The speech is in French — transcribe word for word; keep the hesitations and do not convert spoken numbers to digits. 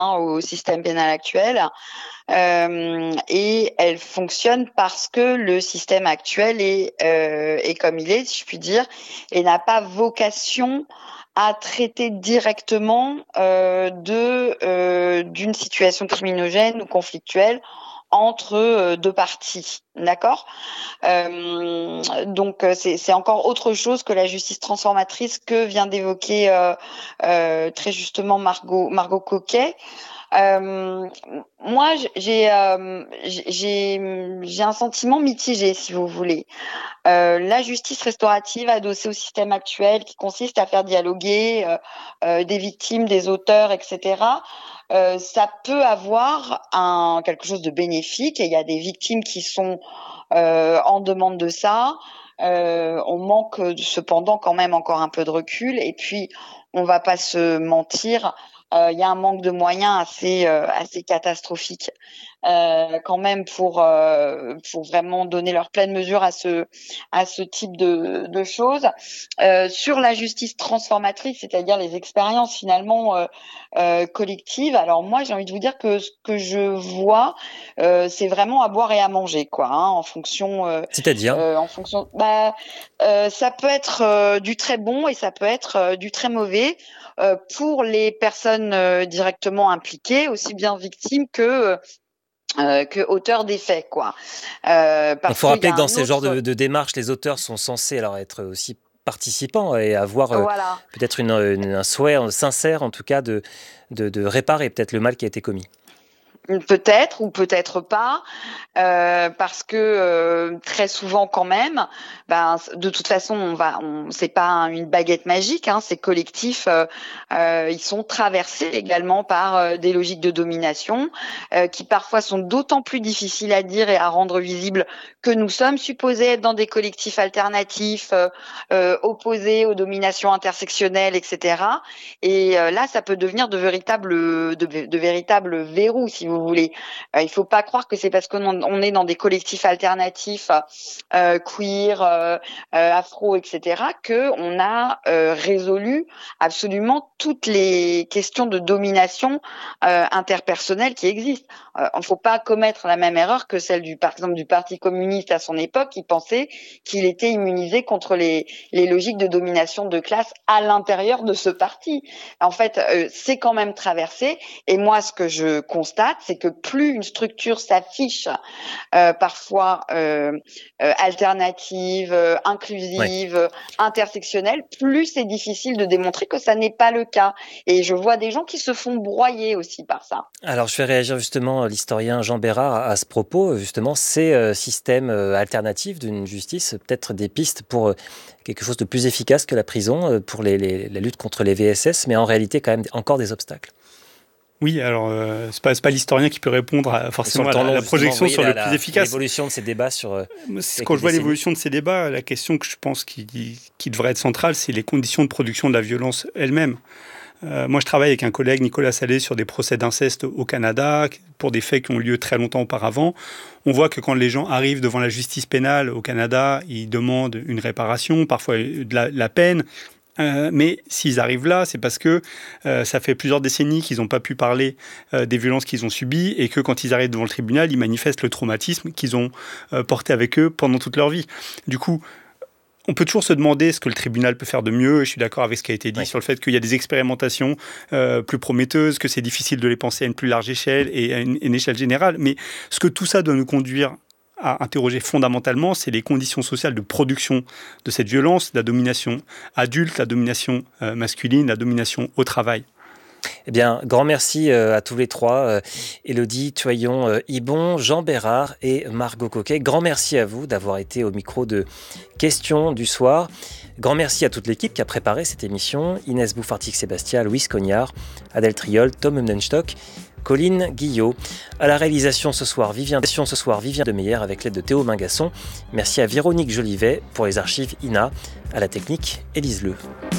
au système pénal actuel. Euh, et elle fonctionne parce que le système actuel est, euh, est comme il est, si je puis dire, et n'a pas vocation à traiter directement euh, de euh, d'une situation criminogène ou conflictuelle entre euh, deux parties, d'accord. Euh, donc c'est, c'est encore autre chose que la justice transformatrice que vient d'évoquer euh, euh, très justement Margot Margot Coquet. Euh, moi, j'ai, euh, j'ai, j'ai un sentiment mitigé, si vous voulez. Euh, la justice restaurative adossée au système actuel, qui consiste à faire dialoguer euh, euh, des victimes, des auteurs, et cetera. Euh, ça peut avoir un quelque chose de bénéfique, et il y a des victimes qui sont euh, en demande de ça. Euh, on manque cependant quand même encore un peu de recul, et puis on va pas se mentir. Il euh, y a un manque de moyens assez euh, assez catastrophique euh, quand même pour euh, pour vraiment donner leur pleine mesure à ce à ce type de de choses. Euh, sur la justice transformatrice, c'est-à-dire les expériences finalement euh, euh, collectives. Alors moi, j'ai envie de vous dire que ce que je vois, euh, c'est vraiment à boire et à manger, quoi, hein, en fonction euh, C'est-à-dire? euh, en fonction. Bah, euh, ça peut être euh, du très bon et ça peut être euh, du très mauvais. Euh, pour les personnes euh, directement impliquées, aussi bien victimes que euh, que auteurs des faits, quoi. Euh, Il parce faut qu'il y rappeler a que dans un ces genres autre, de, de démarches, les auteurs sont censés alors être aussi participants et avoir euh, voilà. peut-être une, une- un souhait sincère, en tout cas, de, de, de réparer peut-être le mal qui a été commis. Peut-être ou peut-être pas, euh, parce que euh, très souvent quand même, ben de toute façon on va, on, c'est pas une baguette magique, hein, ces collectifs, euh, euh, ils sont traversés également par euh, des logiques de domination euh, qui parfois sont d'autant plus difficiles à dire et à rendre visibles que nous sommes supposés être dans des collectifs alternatifs, euh, euh, opposés aux dominations intersectionnelles, et cetera. Et euh, là, ça peut devenir de véritables, de, de véritables verrous, si vous voulez. Euh, il faut pas croire que c'est parce qu'on on est dans des collectifs alternatifs, euh, queer, euh, euh, afro, et cetera, que on a euh, résolu absolument toutes les questions de domination euh, interpersonnelle qui existent. Euh, il ne faut pas commettre la même erreur que celle du, par exemple, du Parti communiste à son époque, qui pensait qu'il était immunisé contre les, les logiques de domination de classe à l'intérieur de ce parti. En fait, euh, c'est quand même traversé. Et moi, ce que je constate, c'est que plus une structure s'affiche euh, parfois euh, euh, alternative, euh, Ouais. inclusive, euh, intersectionnelle, plus c'est difficile de démontrer que ça n'est pas le cas. Et je vois des gens qui se font broyer aussi par ça. Alors, je fais réagir justement l'historien Jean Bérard à, à ce propos. Justement, ces euh, systèmes euh, alternatifs d'une justice, peut-être des pistes pour euh, quelque chose de plus efficace que la prison, euh, pour les, les, la lutte contre les V S S, mais en réalité, quand même, encore des obstacles. Oui, alors euh, c'est pas, c'est pas l'historien qui peut répondre à, forcément à la, long, la projection sur la, le la, plus efficace. L'évolution de ces débats sur. Euh, Quand je vois l'évolution de ces débats, la question que je pense qui, qui devrait être centrale, c'est les conditions de production de la violence elle-même. Euh, moi, je travaille avec un collègue, Nicolas Salé, sur des procès d'inceste au Canada, pour des faits qui ont lieu très longtemps auparavant. On voit que quand les gens arrivent devant la justice pénale au Canada, ils demandent une réparation, parfois de la, la peine. Euh, mais s'ils arrivent là, c'est parce que euh, ça fait plusieurs décennies qu'ils n'ont pas pu parler euh, des violences qu'ils ont subies et que quand ils arrivent devant le tribunal, ils manifestent le traumatisme qu'ils ont euh, porté avec eux pendant toute leur vie. Du coup, on peut toujours se demander ce que le tribunal peut faire de mieux. Je suis d'accord avec ce qui a été dit oui. sur le fait qu'il y a des expérimentations euh, plus prometteuses, que c'est difficile de les penser à une plus large échelle et à une, une échelle générale. Mais ce que tout ça doit nous conduire à interroger fondamentalement, c'est les conditions sociales de production de cette violence, la domination adulte, la domination euh, masculine, la domination au travail. Eh bien, grand merci euh, à tous les trois, euh, Élodie Toyon-Ibon, Jean Bérard et Margot Coquet. Grand merci à vous d'avoir été au micro de Questions du soir. Grand merci à toute l'équipe qui a préparé cette émission. Inès Bouffartic-Sébastien, Louise Cognard, Adèle Triol, Tom Humdenstock, Colline Guillot. À la réalisation ce soir, Vivien, ce soir, Vivien Demeyer avec l'aide de Théo Mingasson. Merci à Véronique Jolivet pour les archives I N A. À la technique, Élise Leu.